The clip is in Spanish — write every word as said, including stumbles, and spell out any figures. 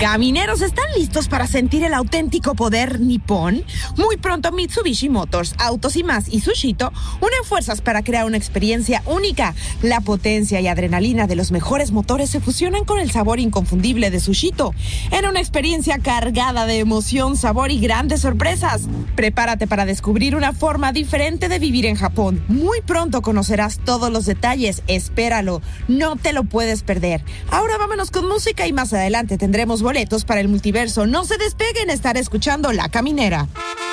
Camineros, ¿están listos para sentir el auténtico poder nipón? Muy pronto Mitsubishi Motors, Autos y Más y Sushito unen fuerzas para crear una experiencia única. La potencia y adrenalina de los mejores motores se fusionan con el sabor inconfundible de Sushito en una experiencia cargada de emoción, sabor y grandes sorpresas. Prepárate para descubrir una forma diferente de vivir en Japón. Muy pronto conocerás todos los detalles. Espéralo, no te lo puedes perder. Ahora vámonos con música y más adelante tendremos boletos para el multiverso. No se despeguen, estar escuchando La Caminera.